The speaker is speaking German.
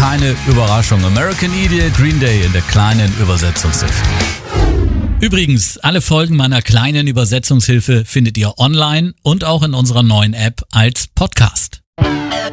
keine Überraschung. American Idiot, Green Day in der kleinen Übersetzungshilfe. Übrigens, alle Folgen meiner kleinen Übersetzungshilfe findet ihr online und auch in unserer neuen App als Podcast.